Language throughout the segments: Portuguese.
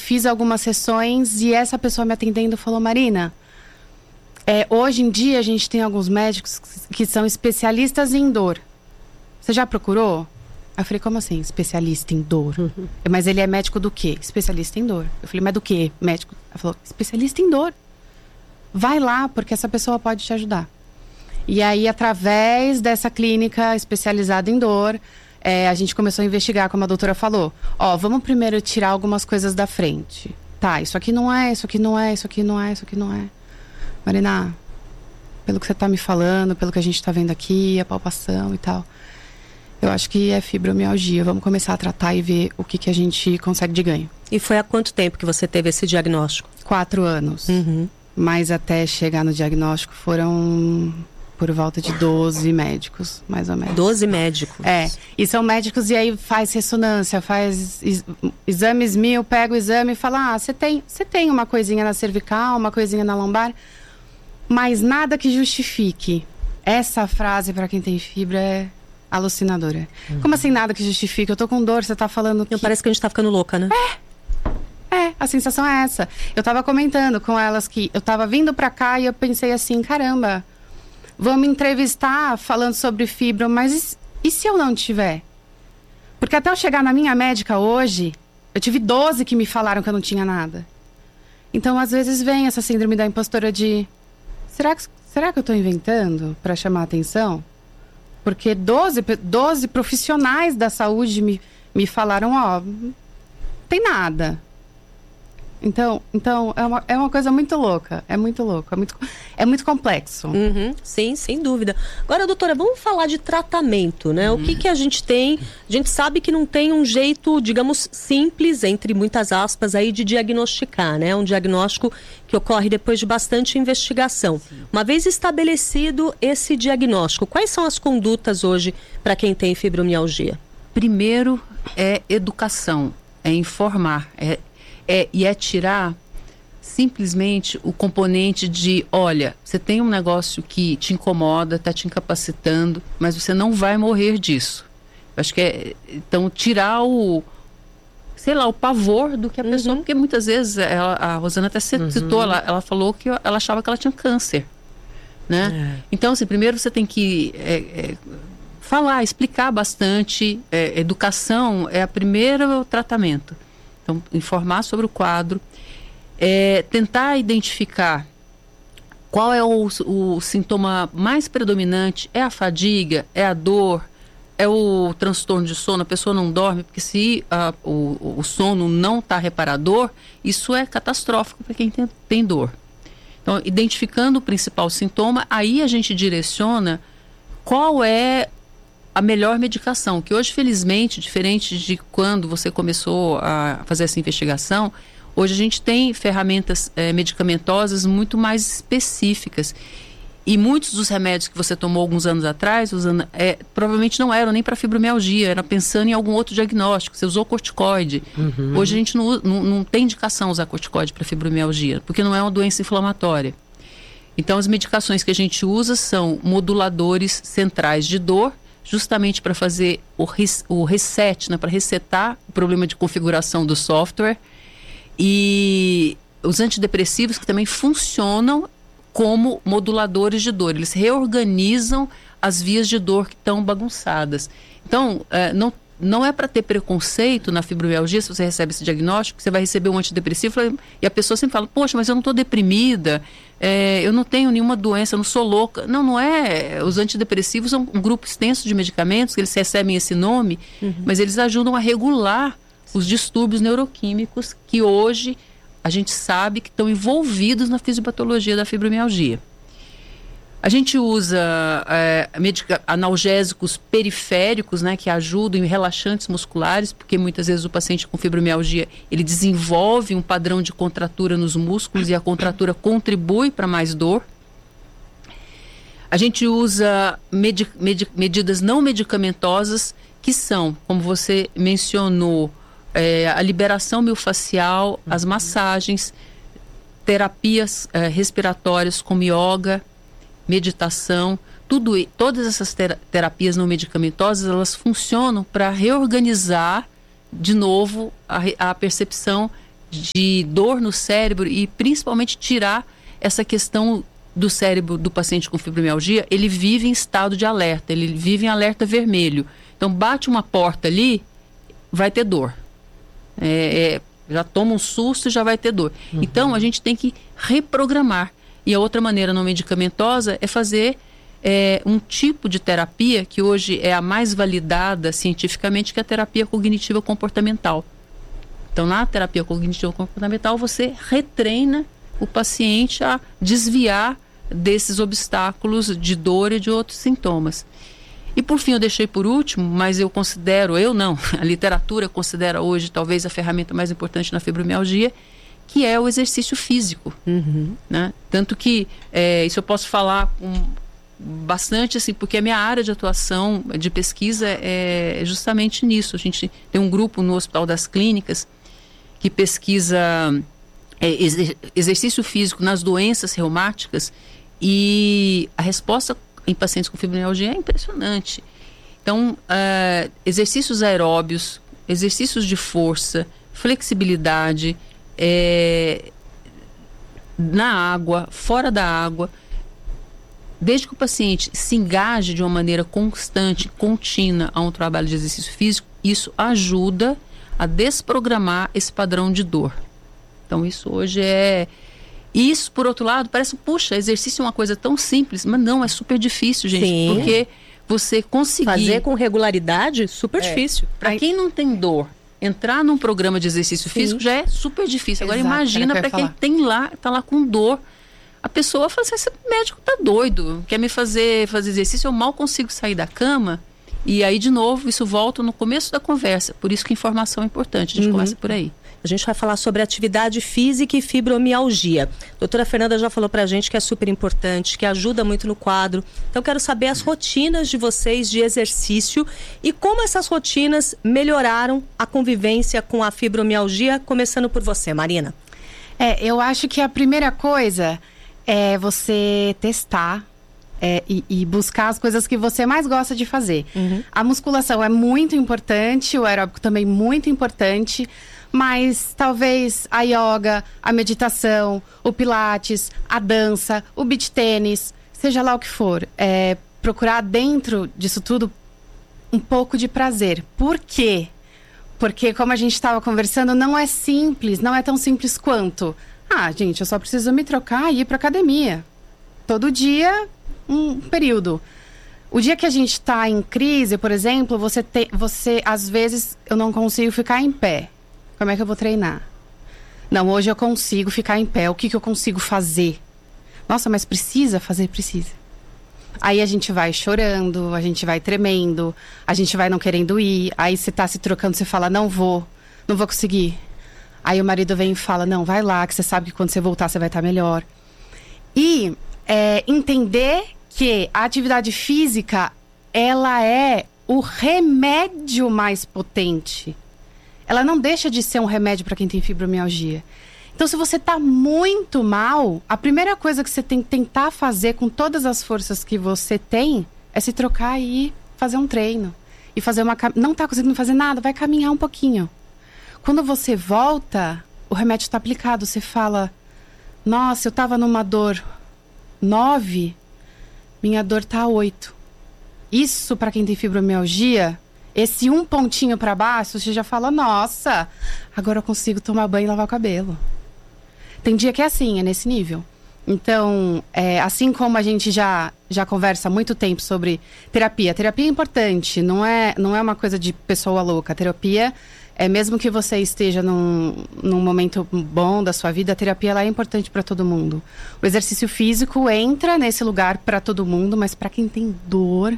fiz algumas sessões e essa pessoa me atendendo falou: Marina, hoje em dia a gente tem alguns médicos que são especialistas em dor. Você já procurou? Eu falei: como assim, especialista em dor? Mas ele é médico do quê? Especialista em dor. Eu falei: mas do quê, médico? Ela falou: especialista em dor. Vai lá, porque essa pessoa pode te ajudar. E aí, através dessa clínica especializada em dor, a gente começou a investigar, como a doutora falou. Vamos primeiro tirar algumas coisas da frente. Tá, isso aqui não é, isso aqui não é, isso aqui não é, isso aqui não é. Marina, pelo que você tá me falando, pelo que a gente tá vendo aqui, a palpação e tal, eu acho que é fibromialgia. Vamos começar a tratar e ver o que a gente consegue de ganho. E foi há quanto tempo que você teve esse diagnóstico? 4 anos. Mas até chegar no diagnóstico foram por volta de 12 médicos, mais ou menos. 12 médicos? E são médicos e aí faz ressonância, faz exames mil, pega o exame e fala: você tem uma coisinha na cervical, uma coisinha na lombar, mas nada que justifique. Essa frase, para quem tem fibra, é alucinadora. Como assim nada que justifique? Eu tô com dor, você tá falando que... Parece que a gente tá ficando louca, né? A sensação é essa. Eu tava comentando com elas que eu tava vindo pra cá e eu pensei assim: caramba, vão me entrevistar falando sobre fibra, mas e se eu não tiver? Porque até eu chegar na minha médica hoje, eu tive 12 que me falaram que eu não tinha nada. Então, às vezes, vem essa síndrome da impostora de... Será que eu tô inventando pra chamar a atenção? Porque 12 profissionais da saúde me falaram: tem nada. Então é uma coisa muito louca. É muito louco. É muito complexo. Sim, sem dúvida. Agora, doutora, vamos falar de tratamento, né? O que a gente tem? A gente sabe que não tem um jeito, digamos, simples, entre muitas aspas, aí, de diagnosticar, né? Um diagnóstico que ocorre depois de bastante investigação. Uma vez estabelecido esse diagnóstico, quais são as condutas hoje para quem tem fibromialgia? Primeiro é educação, é informar, e é tirar simplesmente o componente de: olha, você tem um negócio que te incomoda, está te incapacitando, mas você não vai morrer disso. Eu acho que então, tirar o pavor do que a pessoa, porque muitas vezes, a Rosana até citou, ela falou que ela achava que ela tinha câncer, né? Então, assim, primeiro você tem que falar, explicar bastante. Educação é o primeiro tratamento. Então, informar sobre o quadro, tentar identificar qual é o sintoma mais predominante. É a fadiga, é a dor, é o transtorno de sono, a pessoa não dorme, porque se o sono não está reparador, isso é catastrófico para quem tem dor. Então, identificando o principal sintoma, aí a gente direciona qual é a melhor medicação, que hoje, felizmente, diferente de quando você começou a fazer essa investigação, hoje a gente tem ferramentas medicamentosas muito mais específicas. E muitos dos remédios que você tomou alguns anos atrás, Rosana, provavelmente não eram nem para fibromialgia, era pensando em algum outro diagnóstico. Você usou corticoide. Hoje a gente não tem indicação usar corticoide para fibromialgia, porque não é uma doença inflamatória. Então, as medicações que a gente usa são moduladores centrais de dor, justamente para fazer o reset, né, para resetar o problema de configuração do software, e os antidepressivos, que também funcionam como moduladores de dor. Eles reorganizam as vias de dor que estão bagunçadas. Então, não é para ter preconceito na fibromialgia. Se você recebe esse diagnóstico, você vai receber um antidepressivo e a pessoa sempre fala: poxa, mas eu não estou deprimida, eu não tenho nenhuma doença, eu não sou louca. Não é. Os antidepressivos são um grupo extenso de medicamentos, que eles recebem esse nome, mas eles ajudam a regular os distúrbios neuroquímicos que hoje a gente sabe que estão envolvidos na fisiopatologia da fibromialgia. A gente usa analgésicos periféricos, né, que ajudam em relaxantes musculares, porque muitas vezes o paciente com fibromialgia, ele desenvolve um padrão de contratura nos músculos e a contratura contribui para mais dor. A gente usa medidas não medicamentosas, que são, como você mencionou, a liberação miofascial, as massagens, terapias respiratórias como yoga, meditação, todas essas terapias não medicamentosas, elas funcionam para reorganizar de novo a percepção de dor no cérebro e principalmente tirar essa questão do cérebro do paciente com fibromialgia. Ele vive em estado de alerta, ele vive em alerta vermelho. Então bate uma porta ali, vai ter dor. Já toma um susto e já vai ter dor. Então a gente tem que reprogramar. E a outra maneira não medicamentosa é fazer um tipo de terapia que hoje é a mais validada cientificamente, que é a terapia cognitiva comportamental. Então, na terapia cognitiva comportamental, você retreina o paciente a desviar desses obstáculos de dor e de outros sintomas. E por fim, eu deixei por último, mas a literatura considera hoje talvez a ferramenta mais importante na fibromialgia, que é o exercício físico. Né? Tanto que isso eu posso falar bastante, assim, porque a minha área de atuação, de pesquisa, é justamente nisso. A gente tem um grupo no Hospital das Clínicas que pesquisa exercício físico nas doenças reumáticas, e a resposta em pacientes com fibromialgia é impressionante. Então, exercícios aeróbios, exercícios de força, flexibilidade, na água, fora da água, desde que o paciente se engaje de uma maneira constante, contínua a um trabalho de exercício físico, isso ajuda a desprogramar esse padrão de dor. Então isso hoje Isso, por outro lado, parece, puxa, exercício é uma coisa tão simples, mas não, é super difícil, gente. Sim. Porque você conseguir... fazer com regularidade, super difícil. Para quem não tem dor, entrar num programa de exercício físico já é super difícil. Agora imagina para quem tá lá com dor. A pessoa fala assim, esse médico tá doido, quer me fazer exercício, eu mal consigo sair da cama. E aí, de novo, isso volta no começo da conversa. Por isso que informação é importante, a gente começa por aí. A gente vai falar sobre atividade física e fibromialgia. A doutora Fernanda já falou pra gente que é super importante, que ajuda muito no quadro. Então, eu quero saber as rotinas de vocês de exercício e como essas rotinas melhoraram a convivência com a fibromialgia, começando por você, Marina. Eu acho que a primeira coisa é você testar e buscar as coisas que você mais gosta de fazer. A musculação é muito importante, o aeróbico também muito importante, mas talvez a yoga, a meditação, o pilates, a dança, o beach tênis, seja lá o que for, procurar dentro disso tudo um pouco de prazer. Por quê? Porque, como a gente estava conversando, não é simples, não é tão simples quanto... gente, eu só preciso me trocar e ir para academia. Todo dia, um período. O dia que a gente está em crise, por exemplo, você, às vezes, eu não consigo ficar em pé. Como é que eu vou treinar? Não, hoje eu consigo ficar em pé. O que eu consigo fazer? Nossa, mas precisa fazer? Precisa. Aí a gente vai chorando, a gente vai tremendo, a gente vai não querendo ir. Aí você tá se trocando, você fala, não vou conseguir. Aí o marido vem e fala, não, vai lá, que você sabe que quando você voltar você vai estar melhor. E entender que a atividade física, ela é o remédio mais potente. Ela não deixa de ser um remédio para quem tem fibromialgia. Então, se você está muito mal, a primeira coisa que você tem que tentar fazer com todas as forças que você tem é se trocar e fazer um treino. E fazer não está conseguindo fazer nada, vai caminhar um pouquinho. Quando você volta, o remédio está aplicado. Você fala, nossa, eu estava numa dor 9, minha dor está 8. Isso, para quem tem fibromialgia, esse um pontinho para baixo, você já fala, nossa, agora eu consigo tomar banho e lavar o cabelo. Tem dia que é assim, é nesse nível. Então, assim como a gente já conversa há muito tempo sobre terapia. Terapia é importante, não é uma coisa de pessoa louca. Terapia mesmo que você esteja num momento bom da sua vida, a terapia ela é importante para todo mundo. O exercício físico entra nesse lugar para todo mundo, mas para quem tem dor,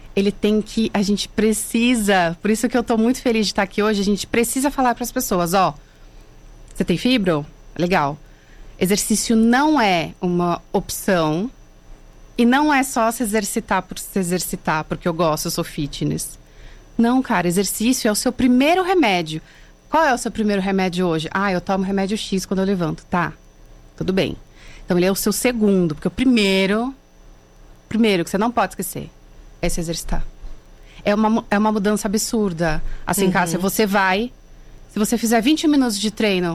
a gente precisa, por isso que eu estou muito feliz de estar aqui hoje, a gente precisa falar para as pessoas, você tem fibro? Legal. Exercício não é uma opção e não é só se exercitar por se exercitar, porque eu gosto, eu sou fitness. Não, cara, exercício é o seu primeiro remédio. Qual é o seu primeiro remédio hoje? Eu tomo remédio X quando eu levanto. Tá, tudo bem. Então ele é o seu segundo, porque o primeiro que você não pode esquecer é se exercitar. É uma mudança absurda. Assim, Cássia, se você fizer 20 minutos de treino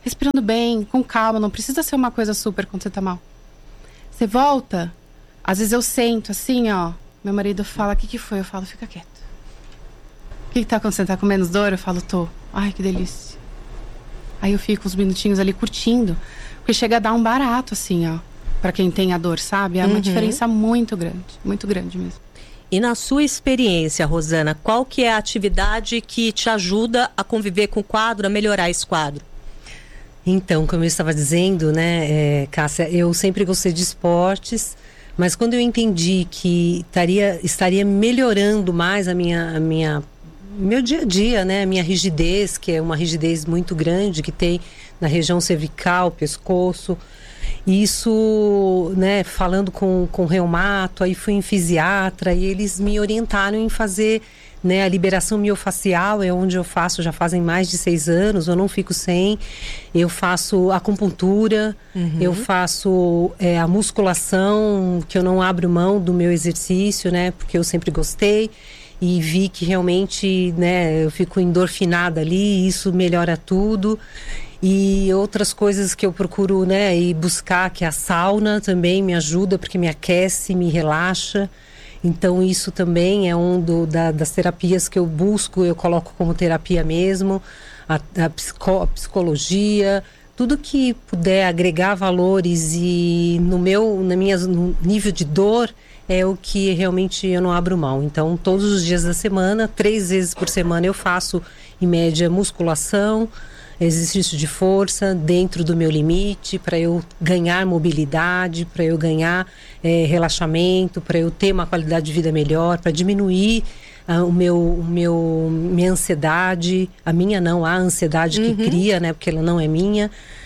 respirando bem, com calma. Não precisa ser uma coisa super quando você tá mal. Você volta, às vezes eu sento assim, ó. Meu marido fala, o que foi? Eu falo, fica quieto. O que tá acontecendo? Tá com menos dor? Eu falo, tô. Ai, que delícia. Aí eu fico uns minutinhos ali curtindo. Porque chega a dar um barato, assim, ó. Pra quem tem a dor, sabe? É uma diferença muito grande mesmo. E na sua experiência, Rosana, qual que é a atividade que te ajuda a conviver com o quadro, a melhorar esse quadro? Então, como eu estava dizendo, né, Cássia, eu sempre gostei de esportes, mas quando eu entendi que estaria melhorando mais meu dia a dia, né, a minha rigidez, que é uma rigidez muito grande que tem na região cervical, pescoço. Isso, né, falando com reumato, aí fui em fisiatra e eles me orientaram em fazer, né, a liberação miofacial, é onde eu faço, já fazem mais de 6 anos, eu não fico sem. Eu faço acupuntura, eu faço a musculação, que eu não abro mão do meu exercício, né, porque eu sempre gostei. E vi que realmente, né, eu fico endorfinada ali, isso melhora tudo. E outras coisas que eu procuro, né, ir buscar, que a sauna também me ajuda, porque me aquece, me relaxa. Então isso também é das terapias que eu busco, eu coloco como terapia mesmo, a psicologia, tudo que puder agregar valores e no nível de dor, é o que realmente eu não abro mão. Então, todos os dias da semana, 3 vezes por semana, eu faço, em média, musculação, exercício de força dentro do meu limite, para eu ganhar mobilidade, para eu ganhar relaxamento, para eu ter uma qualidade de vida melhor, para diminuir minha ansiedade, a ansiedade que cria, né, porque ela não é minha.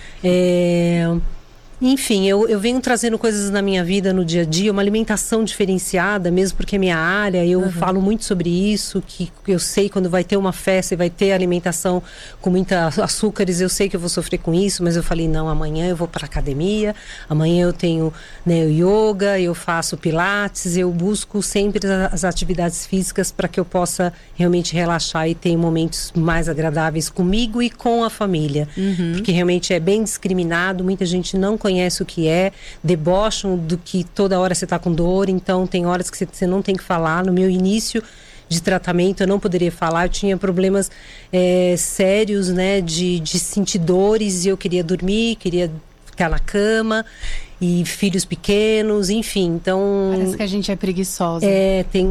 Enfim, eu venho trazendo coisas na minha vida, no dia a dia, uma alimentação diferenciada, mesmo porque é minha área, eu falo muito sobre isso, que eu sei quando vai ter uma festa e vai ter alimentação com muita açúcares, eu sei que eu vou sofrer com isso, mas eu falei, não, amanhã eu vou para academia, amanhã eu tenho, né, o yoga, eu faço pilates, eu busco sempre as atividades físicas para que eu possa realmente relaxar e ter momentos mais agradáveis comigo e com a família, porque realmente é bem discriminado, muita gente não conhece o que debocham do que toda hora você está com dor, então tem horas que você não tem que falar. No meu início de tratamento eu não poderia falar, eu tinha problemas sérios, né, de sentir dores e eu queria dormir, queria ficar na cama e filhos pequenos, enfim, então... Parece que a gente é preguiçosa. Tem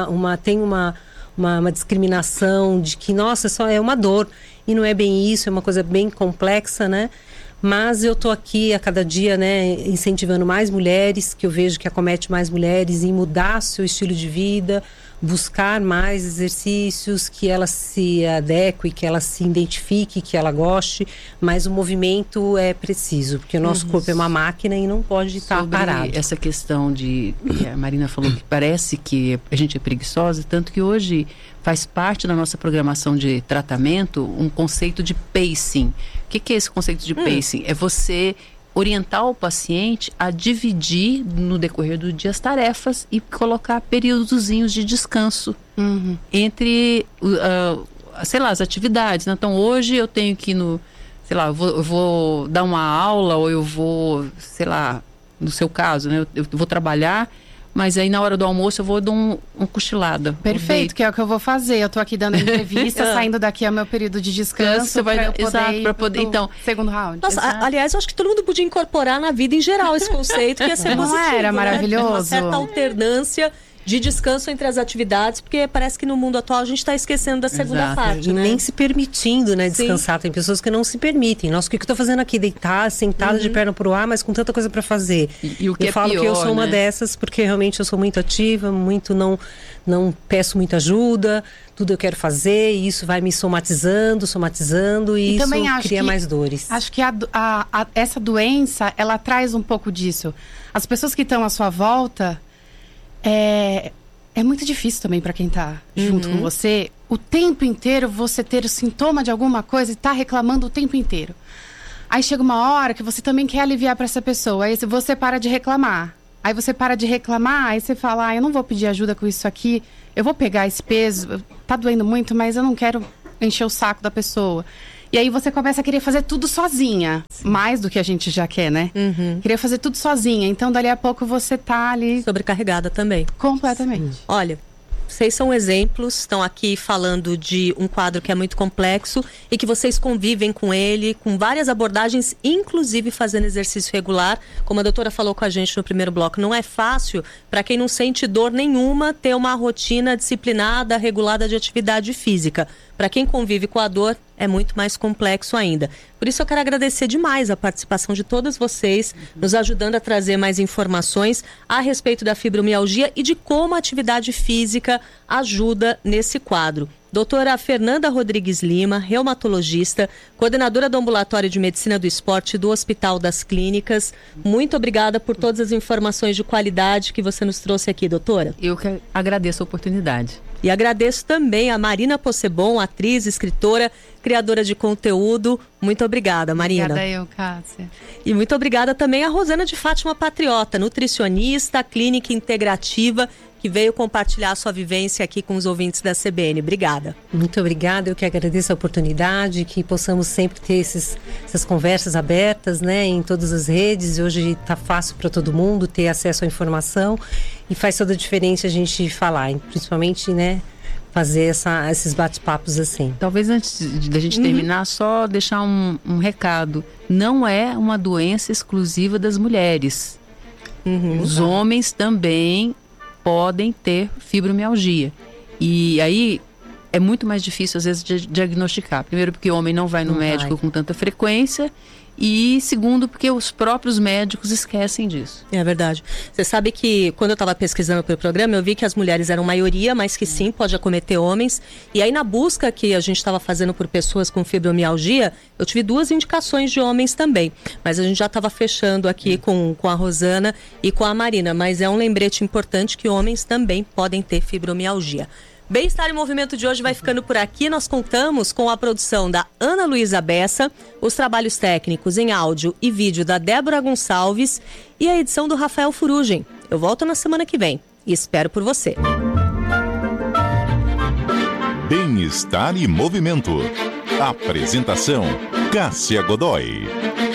uma discriminação de que, nossa, só é uma dor, e não é bem isso, é uma coisa bem complexa, né? Mas eu tô aqui a cada dia, né, incentivando mais mulheres, que eu vejo que acomete mais mulheres, em mudar seu estilo de vida, buscar mais exercícios, que ela se adeque, que ela se identifique, que ela goste, mas o movimento é preciso, porque o nosso corpo é uma máquina e não pode estar parado. Essa questão que a Marina falou, que parece que a gente é preguiçosa, tanto que hoje faz parte da nossa programação de tratamento um conceito de pacing. O que é esse conceito de pacing? É você orientar o paciente a dividir no decorrer do dia as tarefas e colocar períodozinhos de descanso entre, sei lá, as atividades, né? Então, hoje eu tenho que eu vou dar uma aula, ou eu vou, sei lá, no seu caso, né? Eu vou trabalhar, mas aí na hora do almoço eu vou dar uma cochilada. Perfeito, que é o que eu vou fazer. Eu tô aqui dando entrevista, saindo daqui ao meu período de descanso. Você vai para poder então, segundo round. Nossa, aliás, eu acho que todo mundo podia incorporar na vida em geral esse conceito, que ia ser positivo. Não era maravilhoso? Uma certa alternância de descanso entre as atividades, porque parece que no mundo atual a gente está esquecendo da segunda parte, e né? nem se permitindo, né, descansar. Tem pessoas que não se permitem. Nossa, o que eu tô fazendo aqui? Deitar, sentada de perna pro ar, mas com tanta coisa para fazer. E o que eu falo pior, que eu sou uma né? dessas, porque realmente eu sou muito ativa, muito não peço muita ajuda, tudo eu quero fazer, e isso vai me somatizando, e isso cria mais dores. Acho que essa doença, ela traz um pouco disso. As pessoas que estão à sua volta, é muito difícil também para quem tá junto com você. O tempo inteiro você ter o sintoma de alguma coisa e tá reclamando o tempo inteiro. Aí chega uma hora que você também quer aliviar para essa pessoa. Aí você para de reclamar. Aí você para de reclamar, aí você fala, eu não vou pedir ajuda com isso aqui. Eu vou pegar esse peso, tá doendo muito, mas eu não quero encher o saco da pessoa. E aí você começa a querer fazer tudo sozinha. Mais do que a gente já quer, né? Querer fazer tudo sozinha. Então, dali a pouco você tá ali... Sobrecarregada também. Completamente. Olha, vocês são exemplos, estão aqui falando de um quadro que é muito complexo e que vocês convivem com ele, com várias abordagens, inclusive fazendo exercício regular. Como a doutora falou com a gente no primeiro bloco, não é fácil para quem não sente dor nenhuma ter uma rotina disciplinada, regulada de atividade física. Para quem convive com a dor, é muito mais complexo ainda. Por isso eu quero agradecer demais a participação de todas vocês, nos ajudando a trazer mais informações a respeito da fibromialgia e de como a atividade física ajuda nesse quadro. Doutora Fernanda Rodrigues Lima, reumatologista, coordenadora do Ambulatório de Medicina do Esporte do Hospital das Clínicas. Muito obrigada por todas as informações de qualidade que você nos trouxe aqui, doutora. Eu que agradeço a oportunidade. E agradeço também a Marina Possebon, atriz, escritora, criadora de conteúdo. Muito obrigada, Marina. Obrigada eu, Cássia. E muito obrigada também a Rosana de Fátima Patriota, nutricionista, clínica integrativa, que veio compartilhar sua vivência aqui com os ouvintes da CBN. Obrigada. Muito obrigada, eu que agradeço a oportunidade, que possamos sempre ter essas conversas abertas, né, em todas as redes. Hoje está fácil para todo mundo ter acesso à informação e faz toda a diferença a gente falar, principalmente, né, fazer esses bate-papos assim. Talvez antes da gente terminar, só deixar um recado. Não é uma doença exclusiva das mulheres. Os homens também podem ter fibromialgia. E aí é muito mais difícil, às vezes, de diagnosticar. Primeiro, porque o homem não vai no médico com tanta frequência. E segundo, porque os próprios médicos esquecem disso. É verdade. Você sabe que quando eu estava pesquisando pelo programa, eu vi que as mulheres eram maioria, mas que sim, pode acometer homens. E aí na busca que a gente estava fazendo por pessoas com fibromialgia, eu tive 2 indicações de homens também. Mas a gente já estava fechando aqui com a Rosana e com a Marina. Mas é um lembrete importante que homens também podem ter fibromialgia. Bem-Estar em Movimento de hoje vai ficando por aqui. Nós contamos com a produção da Ana Luísa Bessa, os trabalhos técnicos em áudio e vídeo da Débora Gonçalves e a edição do Rafael Furugem. Eu volto na semana que vem e espero por você. Bem-Estar e Movimento. Apresentação: Cássia Godoy.